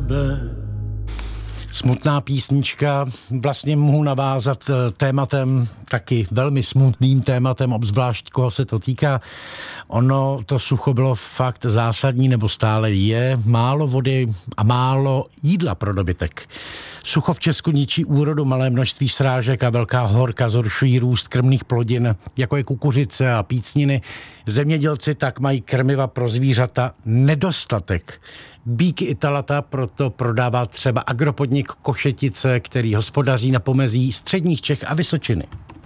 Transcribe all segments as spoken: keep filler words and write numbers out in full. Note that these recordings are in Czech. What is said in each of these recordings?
tebe. Smutná písnička, vlastně mohu navázat tématem, taky velmi smutným tématem, obzvlášť koho se to týká. Ono, to sucho bylo fakt zásadní, nebo stále je, málo vody a málo jídla pro dobytek. Sucho v Česku ničí úrodu, malé množství srážek a velká horka zhoršují růst krmných plodin, jako je kukuřice a pícniny. Zemědělci tak mají krmiva pro zvířata nedostatek. Býky i telata proto prodává třeba agropodnik Košetice, který hospodaří na pomezí středních Čech a Vysočiny.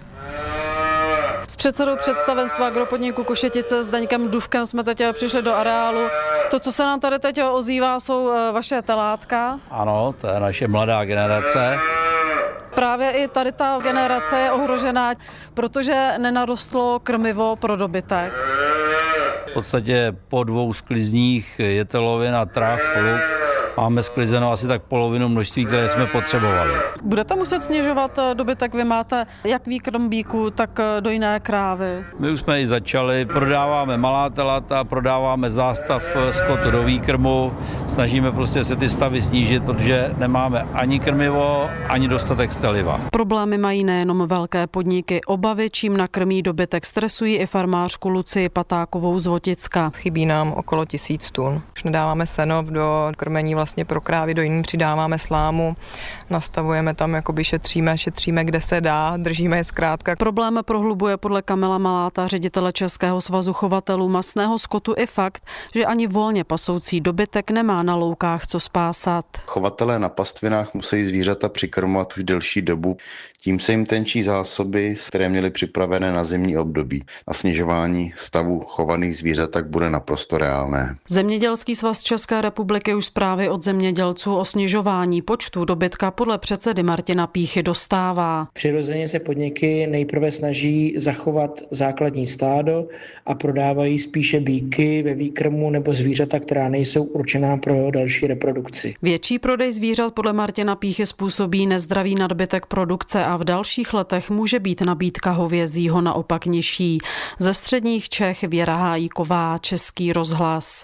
S předsedou představenstva agropodniku Košetice s Daňkem Dufkem jsme teď přišli do areálu. To, co se nám tady teď ozývá, jsou vaše telátka. Ano, to je naše mladá generace. Právě i tady ta generace je ohrožená, protože nenarostlo krmivo pro dobytek. V podstatě po dvou sklizních je telovina, trav, luk. Máme sklizeno asi tak polovinu množství, které jsme potřebovali. Budete muset snižovat dobytek, vy máte jak výkrm bíků, tak dojné krávy. My už jsme i začali, prodáváme malá telata, prodáváme zástav skotu do výkrmu, snažíme prostě se ty stavy snížit, protože nemáme ani krmivo, ani dostatek steliva. Problémy mají nejenom velké podniky, obavy, čím nakrmí dobytek, stresují i farmářku Lucii Patákovou z Voticka. Chybí nám okolo tisíc tun. Už nedáváme seno do krmení vlastně pro krávy, do jiných přidáváme slámu, nastavujeme tam, jakoby šetříme, šetříme, kde se dá, držíme je zkrátka. Problém prohlubuje podle Kamila Maláta, ředitele Českého svazu chovatelů masného skotu, i fakt, že ani volně pasoucí dobytek nemá na loukách co spásat. Chovatelé na pastvinách musí zvířata přikrmovat už delší dobu, tím se jim tenčí zásoby, které měly připravené na zimní období. A snižování stavu chovaných zvířat tak bude naprosto reálné. Zemědělský svaz České republiky už zprávy od zemědělců o snižování počtu dobytka podle předsedy Martina Píchy dostává. Přirozeně se podniky nejprve snaží zachovat základní stádo a prodávají spíše býky ve výkrmu nebo zvířata, která nejsou určená pro další reprodukci. Větší prodej zvířat podle Martina Píchy způsobí nezdravý nadbytek produkce a v dalších letech může být nabídka hovězího naopak nižší. Ze středních Čech Věra Hájíková, Český rozhlas.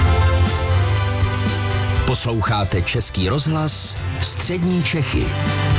Posloucháte Český rozhlas Střední Čechy.